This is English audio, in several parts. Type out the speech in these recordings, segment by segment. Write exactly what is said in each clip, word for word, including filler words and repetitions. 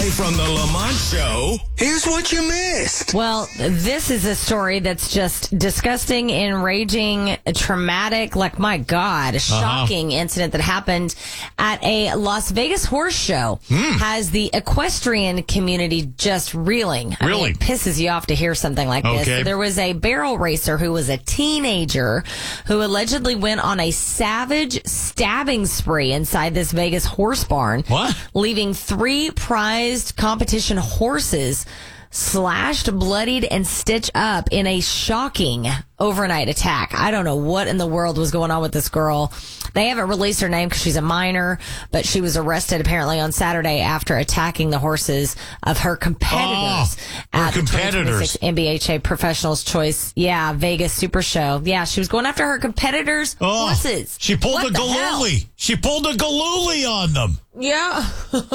Live from the Lamont Show, here's what you missed. Well, this is a story that's just disgusting, enraging, traumatic, like, my God, a shocking uh-huh. incident that happened at a Las Vegas horse show. Mm. Has the equestrian community just reeling. I Really? mean, it pisses you off to hear something like Okay. this. So there was a barrel racer who was a teenager who allegedly went on a savage stabbing spree inside this Vegas horse barn. What? Leaving three prized competition horses slashed, bloodied, and stitched up in a shocking overnight attack. I don't know what in the world was going on with this girl. They haven't released her name because she's a minor, but she was arrested apparently on Saturday after attacking the horses of her competitors oh, at her the competitors. twenty twenty-six N B H A Professionals Choice, yeah, Vegas Super Show. Yeah, she was going after her competitors' oh, horses. She pulled What a the hell? galooly. She pulled a galooly on them. Yeah.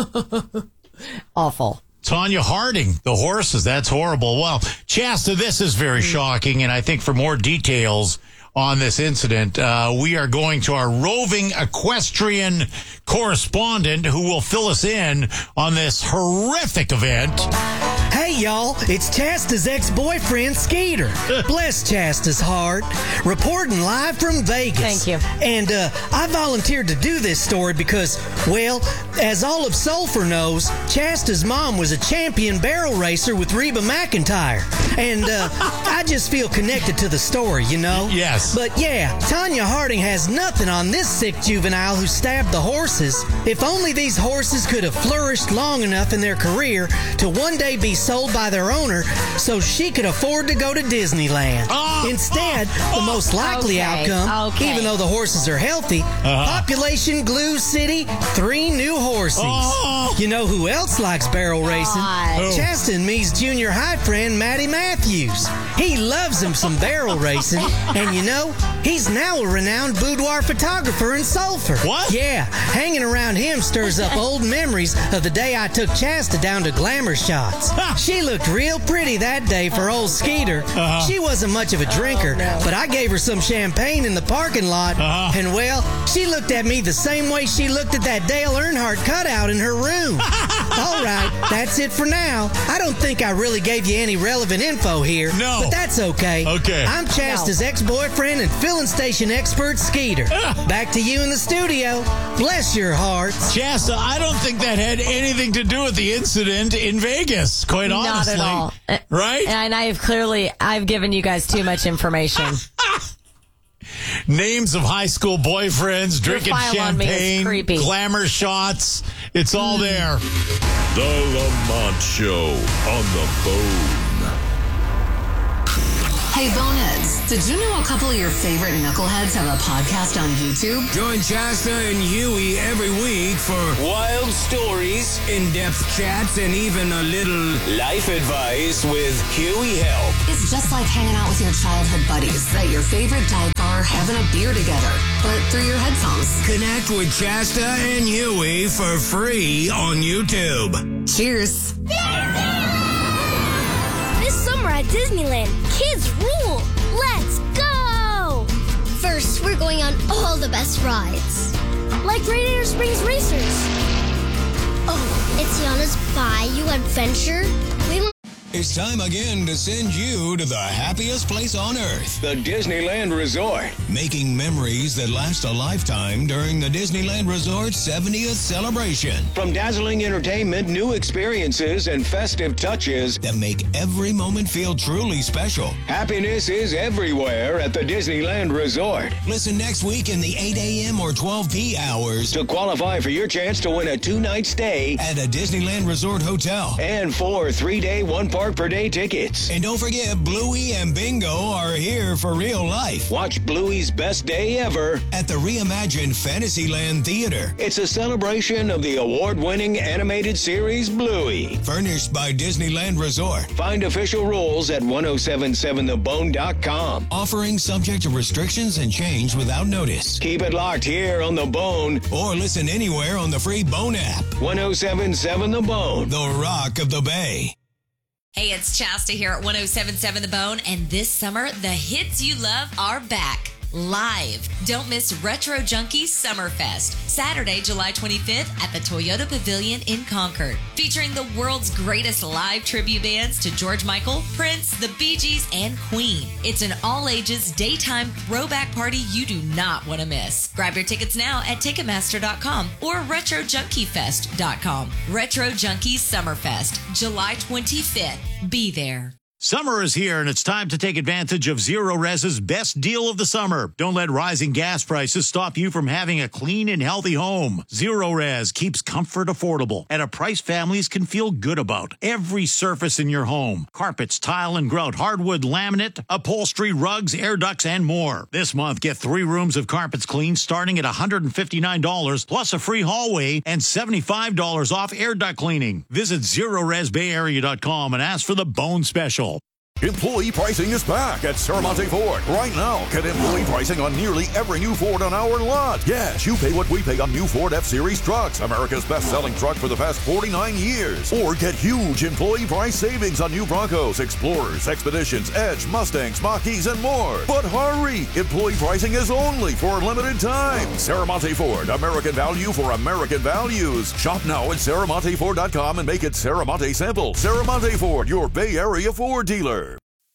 Awful. Tanya Harding, the horses. That's horrible. Well, Chasta, this is very shocking, and I think for more details on this incident, uh, we are going to our roving equestrian correspondent who will fill us in on this horrific event. Hey, y'all, it's Chasta's ex-boyfriend, Skeeter. Bless Chasta's heart. Reporting live from Vegas. Thank you. And uh, I volunteered to do this story because, well, as all of Sulphur knows, Chasta's mom was a champion barrel racer with Reba McEntire. And uh, I just feel connected to the story, you know? Yes. But yeah, Tanya Harding has nothing on this sick juvenile who stabbed the horses. If only these horses could have flourished long enough in their career to one day be sold by their owner so she could afford to go to Disneyland. Oh, Instead, oh, the most likely okay, outcome, okay. even though the horses are healthy, Uh-huh. population glue city, three new horses. Oh. You know who else likes barrel racing? God. Who? Chasta and me's junior high friend, Matty Matthews. He loves him some barrel racing, and you know, he's now a renowned boudoir photographer in Sulphur. What? Yeah, hanging around him stirs up old memories of the day I took Chasta down to Glamour Shots. She looked real pretty that day for old Skeeter. Uh-huh. She wasn't much of a drinker, Oh, no. but I gave her some champagne in the parking lot, Uh-huh. and well, she looked at me the same way she looked at that Dale Earnhardt cutout in her room. All right, that's it for now. I don't think I really gave you any relevant info here. No. But that's okay. Okay. I'm Chasta's No. ex-boyfriend and filling station expert, Skeeter. Back to you in the studio. Bless your hearts. Chasta, I don't think that had anything to do with the incident in Vegas, quite Not honestly. at all. Uh, Right? And I have clearly, I've given you guys too much information. Names of high school boyfriends, drinking file on me is champagne, creepy. glamour shots. It's all there. The Lamont Show on the phone. Hey, Boneheads, did you know a couple of your favorite knuckleheads have a podcast on YouTube? Join Chasta and Huey every week for wild stories, in-depth chats, and even a little life advice with Huey Help. It's just like hanging out with your childhood buddies at your favorite dive bar, having a beer together, but through your headphones. Connect with Chasta and Huey for free on YouTube. Cheers. This summer at Disneyland, kids rule! Let's go! First, we're going on all the best rides. Like Radiator Springs Racers. Oh, it's Yana's Bayou Adventure. We went It's time again to send you to the happiest place on earth, The Disneyland Resort. making memories that last a lifetime during the Disneyland Resort seventieth celebration From dazzling entertainment, new experiences, and festive touches, that make every moment feel truly special. happiness is everywhere at the Disneyland Resort. Listen next week in the eight a.m. or twelve p hours To qualify for your chance to win a two-night stay at a Disneyland Resort hotel. and four three-day, one-park per day tickets. And don't forget, Bluey and Bingo are here for real life Watch Bluey's best day ever. at the reimagined Fantasyland Theater. It's a celebration of the award-winning animated series Bluey. Furnished by Disneyland Resort. Find official rules at ten seventy-seven the bone dot com. Offering subject to restrictions and change without notice. Keep it locked here on The Bone. Or listen anywhere on the free Bone app. ten seventy-seven The Bone. The Rock of the Bay. Hey, it's Chasta here at ten seventy-seven The Bone, and this summer, the hits you love are back. live. Don't miss Retro Junkies Summerfest, Saturday, July twenty-fifth at the Toyota Pavilion in Concord, featuring the world's greatest live tribute bands to George Michael, Prince, the Bee Gees, and Queen. It's an all-ages daytime throwback party you do not want to miss. Grab your tickets now at Ticketmaster dot com or Retro Junkie Fest dot com. Retro Junkies Summerfest, July twenty-fifth. Be there. Summer is here, and it's time to take advantage of Zero Res's best deal of the summer. Don't let rising gas prices stop you from having a clean and healthy home. Zero Res keeps comfort affordable at a price families can feel good about. Every surface in your home: carpets, tile and grout, hardwood, laminate, upholstery, rugs, air ducts, and more. This month, get three rooms of carpets cleaned starting at one hundred fifty-nine dollars plus a free hallway and seventy-five dollars off air duct cleaning. Visit Zero Res Bay Area dot com and ask for the Bone Special. Employee pricing is back at Serramonte Ford. Right now, get employee pricing on nearly every new Ford on our lot. Yes, you pay what we pay on new Ford F-Series trucks, America's best-selling truck for the past forty-nine years. Or get huge employee price savings on new Broncos, Explorers, Expeditions, Edge, Mustangs, Mach-E's, and more. But hurry! Employee pricing is only for a limited time. Serramonte Ford, American value for American values. Shop now at Serramonte Ford dot com and make it Serramonte simple. Serramonte Ford, your Bay Area Ford dealer.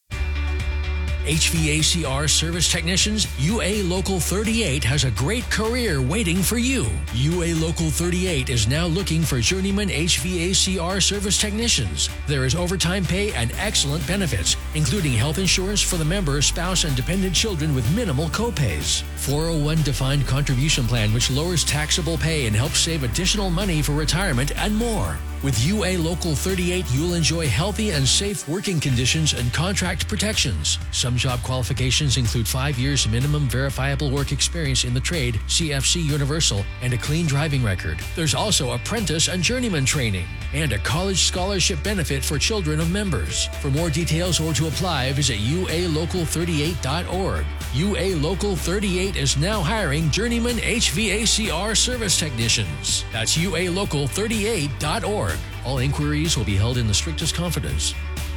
H V A C R Service Technicians, U A Local thirty-eight has a great career waiting for you. U A Local thirty-eight is now looking for journeyman H V A C R Service Technicians. There is overtime pay and excellent benefits, including health insurance for the member, spouse, and dependent children with minimal copays. four oh one Defined Contribution Plan, which lowers taxable pay and helps save additional money for retirement, and more. With U A Local thirty-eight, you'll enjoy healthy and safe working conditions and contract protections. Some job qualifications include five years minimum verifiable work experience in the trade, C F C Universal, and a clean driving record. There's also apprentice and journeyman training, and a college scholarship benefit for children of members. For more details or to apply, visit U A local thirty-eight dot org. U A Local thirty-eight is now hiring journeyman H V A C R service technicians. That's U A Local thirty-eight dot org. All inquiries will be held in the strictest confidence.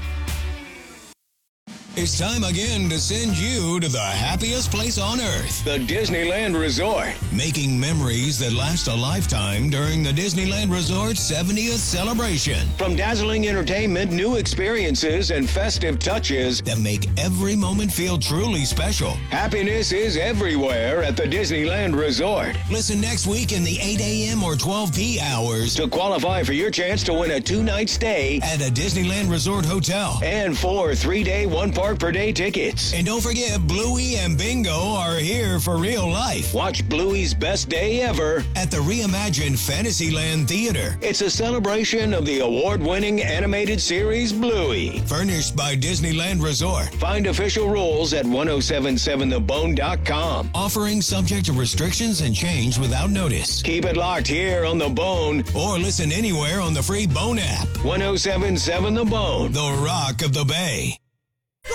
It's time again to send you to the happiest place on earth, the Disneyland Resort. Making memories that last a lifetime during the Disneyland Resort seventieth celebration. From dazzling entertainment, new experiences, and festive touches that make every moment feel truly special. Happiness is everywhere at the Disneyland Resort. Listen next week in the eight a.m. or twelve p hours to qualify for your chance to win a two-night stay at a Disneyland Resort hotel and four three-day, one-park per day tickets. And don't forget, Bluey and Bingo are here for real life. Watch Bluey's best day ever at the reimagined Fantasyland Theater. It's a celebration of the award-winning animated series Bluey. Furnished by Disneyland Resort. Find official rules at ten seventy-seven the bone dot com. Offering subject to restrictions and change without notice. Keep it locked here on The Bone. Or listen anywhere on the free Bone app. ten seventy-seven The Bone. The Rock of the Bay.